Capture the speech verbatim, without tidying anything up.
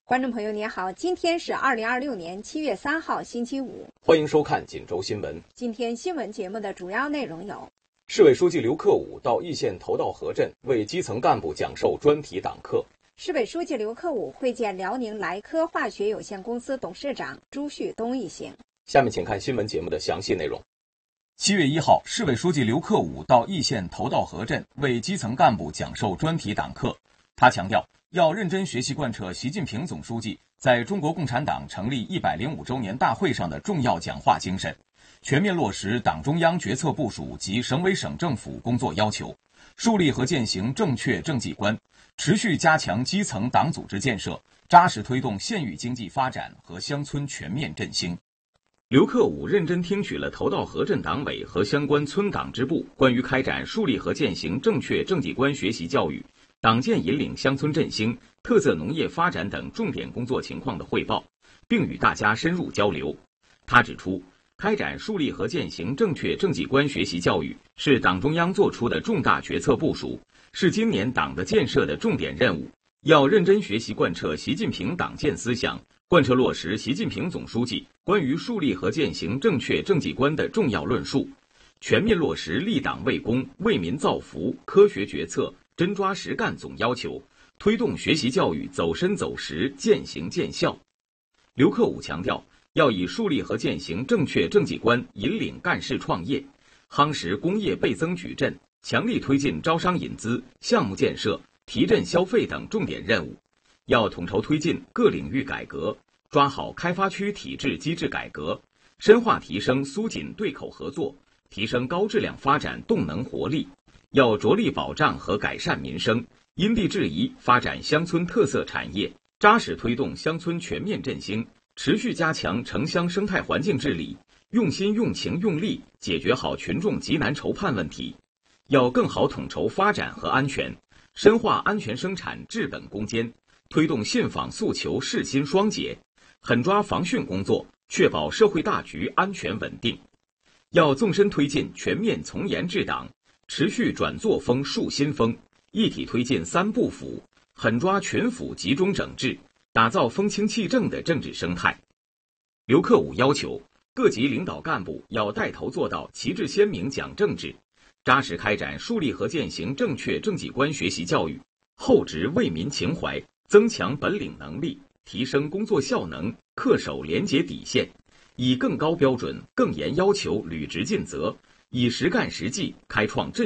观众朋友您好，今天是二零二六年七月三号星期五， 欢迎收看锦州新闻。 今天新闻节目的主要内容有： 市委书记刘克武到易县头道河镇为基层干部讲授专题党课； 市委书记刘克武会见辽宁莱科化学有限公司董事长朱旭东一行。 下面请看新闻节目的详细内容。 七月一号，市委书记刘克武到易县头道河镇为基层干部讲授专题党课。他强调，要认真学习贯彻习近平总书记在中国共产党成立一百零五周年大会上的重要讲话精神，全面落实党中央决策部署及省委省政府工作要求，树立和践行正确政绩观，持续加强基层党组织建设，扎实推动县域经济发展和乡村全面振兴。 刘克武认真听取了头道河镇党委和相关村党支部关于开展树立和践行正确政绩观学习教育、党建引领乡村振兴、特色农业发展等重点工作情况的汇报，并与大家深入交流。他指出，开展树立和践行正确政绩观学习教育是党中央作出的重大决策部署，是今年党的建设的重点任务，要认真学习贯彻习近平党建思想，贯彻落实习近平总书记关于树立和践行正确政绩观的重要论述，全面落实立党为公、为民造福、科学决策、真抓实干总要求，推动学习教育走深走实、渐行渐效。刘克武强调，要以树立和践行正确政绩观引领干事创业，夯实工业倍增矩阵，强力推进招商引资、项目建设、提振消费等重点任务。要统筹推进各领域改革，抓好开发区体制机制改革，深化提升苏锦对口合作，提升高质量发展动能活力。要着力保障和改善民生，因地制宜发展乡村特色产业，扎实推动乡村全面振兴，持续加强城乡生态环境治理，用心用情用力解决好群众急难愁盼问题。要更好统筹发展和安全，深化安全生产治本攻坚，推动信访诉求事心双解，狠抓防汛工作，确保社会大局安全稳定。要纵深推进全面从严治党，持续转作风树新风，一体推进三部府，狠抓群府集中整治，打造风清气正的政治生态。刘克武要求各级领导干部要带头做到旗帜鲜明讲政治，扎实开展树立和践行正确政绩观学习教育，厚植为民情怀，增强本领能力，提升工作效能，恪守廉洁底线，以更高标准、更严要求履职尽责，以实干实际开创振